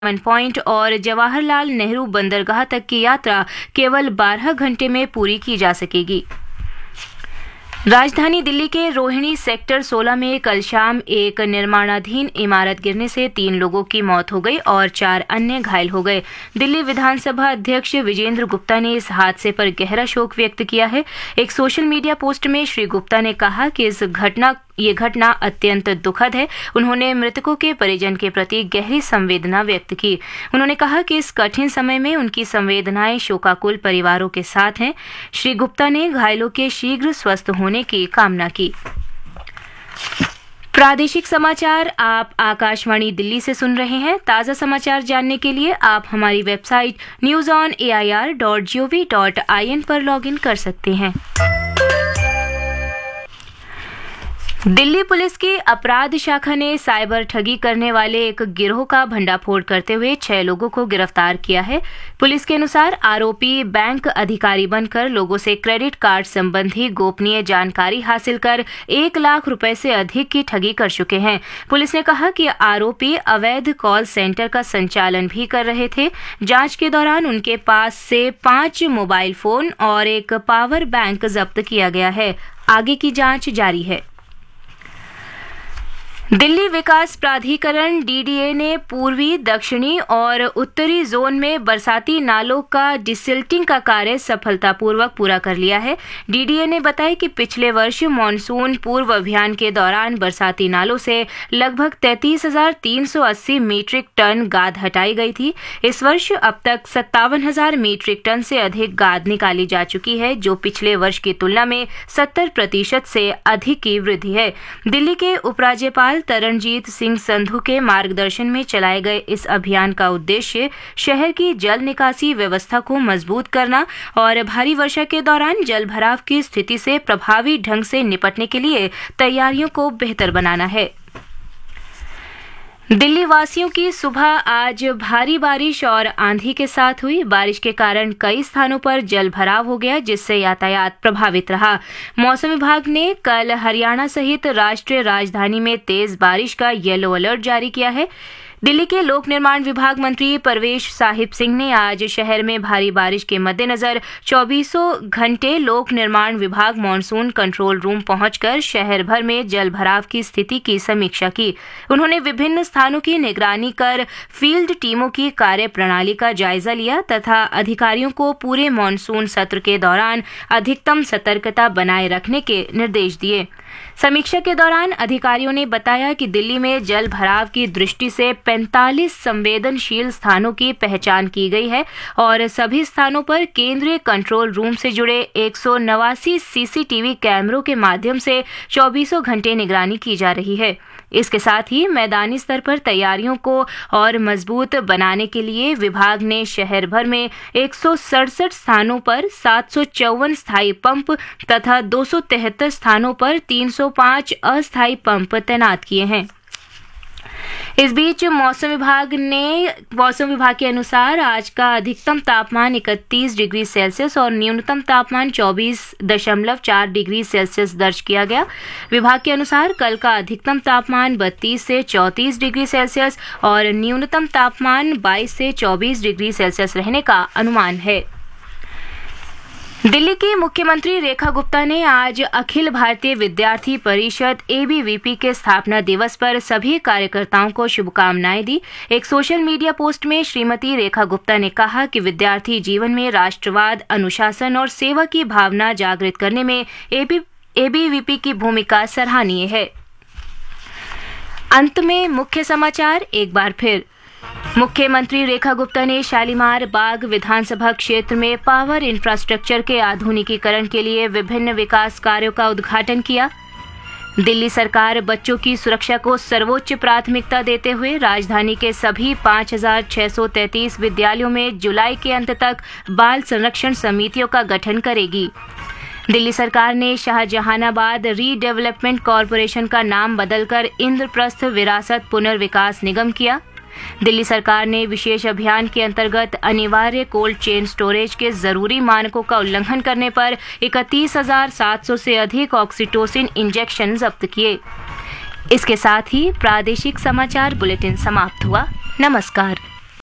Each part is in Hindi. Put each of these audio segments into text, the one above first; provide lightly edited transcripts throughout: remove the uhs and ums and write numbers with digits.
पॉइंट और जवाहरलाल नेहरू बंदरगाह तक की यात्रा केवल 12 घंटे में पूरी की जा सकेगी। राजधानी दिल्ली के रोहिणी सेक्टर 16 में कल शाम एक निर्माणाधीन इमारत गिरने से 3 लोगों की मौत हो गई और 4 अन्य घायल हो गए। दिल्ली विधानसभा अध्यक्ष विजेंद्र गुप्ता ने इस हादसे पर गहरा शोक व्यक्त किया है। एक सोशल मीडिया पोस्ट में श्री गुप्ता ने कहा कि ये घटना अत्यंत दुखद है। उन्होंने मृतकों के परिजन के प्रति गहरी संवेदना व्यक्त की। उन्होंने कहा कि इस कठिन समय में उनकी संवेदनाएं शोकाकुल परिवारों के साथ हैं। श्री गुप्ता ने घायलों के शीघ्र स्वस्थ होने की कामना की। प्रादेशिक समाचार आप आकाशवाणी दिल्ली से सुन रहे हैं। ताज़ा समाचार जानने के लिए आप हमारी वेबसाइट news.on.air.gov.in पर लॉगिन कर सकते हैं। दिल्ली पुलिस की अपराध शाखा ने साइबर ठगी करने वाले एक गिरोह का भंडाफोड़ करते हुए 6 लोगों को गिरफ्तार किया है। पुलिस के अनुसार आरोपी बैंक अधिकारी बनकर लोगों से क्रेडिट कार्ड संबंधी गोपनीय जानकारी हासिल कर 1 लाख रुपए से अधिक की ठगी कर चुके हैं। पुलिस ने कहा कि आरोपी अवैध कॉल सेंटर का संचालन भी कर रहे थे। जांच के दौरान उनके पास से 5 मोबाइल फोन और एक पावर बैंक जब्त किया गया है। आगे की जांच जारी है। दिल्ली विकास प्राधिकरण डीडीए ने पूर्वी, दक्षिणी और उत्तरी जोन में बरसाती नालों का डिसिल्टिंग का कार्य सफलतापूर्वक पूरा कर लिया है। डीडीए ने बताया कि पिछले वर्ष मानसून पूर्व अभियान के दौरान बरसाती नालों से लगभग 33,380 मीट्रिक टन गाद हटाई गई थी। इस वर्ष अब तक 57,000 मीट्रिक टन से अधिक गाद निकाली जा चुकी है, जो पिछले वर्ष की तुलना में 70% से अधिक की वृद्धि है। दिल्ली के उपराज्यपाल तरणजीत सिंह संधू के मार्गदर्शन में चलाए गए इस अभियान का उद्देश्य शहर की जल निकासी व्यवस्था को मजबूत करना और भारी वर्षा के दौरान जल भराव की स्थिति से प्रभावी ढंग से निपटने के लिए तैयारियों को बेहतर बनाना है। दिल्ली वासियों की सुबह आज भारी बारिश और आंधी के साथ हुई। बारिश के कारण कई स्थानों पर जल भराव हो गया, जिससे यातायात प्रभावित रहा। मौसम विभाग ने कल हरियाणा सहित राष्ट्रीय राजधानी में तेज बारिश का येलो अलर्ट जारी किया है। दिल्ली के लोक निर्माण विभाग मंत्री परवेश साहिब सिंह ने आज शहर में भारी बारिश के मद्देनजर 24 घंटे लोक निर्माण विभाग मॉनसून कंट्रोल रूम पहुंचकर शहर भर में जल भराव की स्थिति की समीक्षा की। उन्होंने विभिन्न स्थानों की निगरानी कर फील्ड टीमों की कार्य प्रणाली का जायजा लिया तथा अधिकारियों को पूरे मॉनसून सत्र के दौरान अधिकतम सतर्कता बनाए रखने के निर्देश दिए। समीक्षा के दौरान अधिकारियों ने बताया कि दिल्ली में जल भराव की दृष्टि से 45 संवेदनशील स्थानों की पहचान की गई है और सभी स्थानों पर केंद्रीय कंट्रोल रूम से जुड़े 189 सीसीटीवी कैमरों के माध्यम से 24 घंटे निगरानी की जा रही है। इसके साथ ही मैदानी स्तर पर तैयारियों को और मजबूत बनाने के लिए विभाग ने शहर भर में 167 स्थानों पर 754 स्थायी पंप तथा 273 स्थानों पर 305 अस्थायी पंप तैनात किए हैं। इस बीच मौसम विभाग के अनुसार आज का अधिकतम तापमान 31 डिग्री सेल्सियस और न्यूनतम तापमान 24.4 डिग्री सेल्सियस दर्ज किया गया। विभाग के अनुसार कल का अधिकतम तापमान 32 से 34 डिग्री सेल्सियस और न्यूनतम तापमान 22 से 24 डिग्री सेल्सियस रहने का अनुमान है। दिल्ली की मुख्यमंत्री रेखा गुप्ता ने आज अखिल भारतीय विद्यार्थी परिषद ABVP के स्थापना दिवस पर सभी कार्यकर्ताओं को शुभकामनाएं दी। एक सोशल मीडिया पोस्ट में श्रीमती रेखा गुप्ता ने कहा कि विद्यार्थी जीवन में राष्ट्रवाद, अनुशासन और सेवा की भावना जागृत करने में ABVP की भूमिका सराहनीय है। अंत में मुख्य समाचार एक बार फिर। मुख्यमंत्री रेखा गुप्ता ने शालीमार बाग विधानसभा क्षेत्र में पावर इंफ्रास्ट्रक्चर के आधुनिकीकरण के लिए विभिन्न विकास कार्यों का उद्घाटन किया। दिल्ली सरकार बच्चों की सुरक्षा को सर्वोच्च प्राथमिकता देते हुए राजधानी के सभी 5,633 विद्यालयों में जुलाई के अंत तक बाल संरक्षण समितियों का गठन करेगी। दिल्ली सरकार ने शाहजहानाबाद रीडेवलपमेंट कॉरपोरेशन का नाम बदलकर इंद्रप्रस्थ विरासत पुनर्विकास निगम किया। दिल्ली सरकार ने विशेष अभियान के अंतर्गत अनिवार्य कोल्ड चेन स्टोरेज के जरूरी मानकों का उल्लंघन करने पर 31,700 से अधिक ऑक्सीटोसिन इंजेक्शन जब्त किए। इसके साथ ही प्रादेशिक समाचार बुलेटिन समाप्त हुआ। नमस्कार।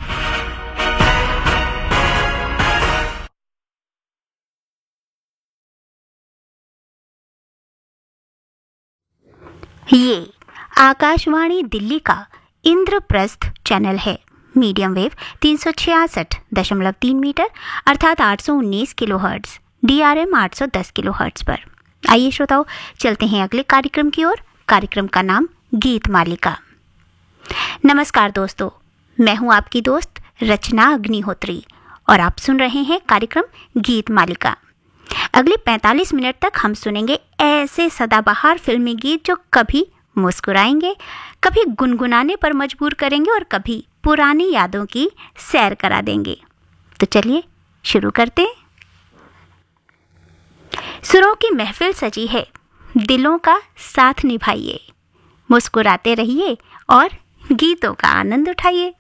आकाशवाणी दिल्ली का इंद्रप्रस्थ चैनल है। मीडियम वेव 366.3 मीटर अर्थात 819 किलोहर्ट्ज, DRM 810 किलोहर्ट्ज पर। आइए श्रोताओं, चलते हैं अगले कार्यक्रम की ओर। कार्यक्रम का नाम गीत मालिका। नमस्कार दोस्तों, मैं हूं आपकी दोस्त रचना अग्निहोत्री और आप सुन रहे हैं कार्यक्रम गीत मालिका। अगले 45 मिनट तक हम सुनेंगे ऐसे सदाबहार फिल्मी गीत जो कभी मुस्कुराएंगे, कभी गुनगुनाने पर मजबूर करेंगे और कभी पुरानी यादों की सैर करा देंगे। तो चलिए शुरू करते हैं। सुरों की महफिल सजी है, दिलों का साथ निभाइए, मुस्कुराते रहिए और गीतों का आनंद उठाइए।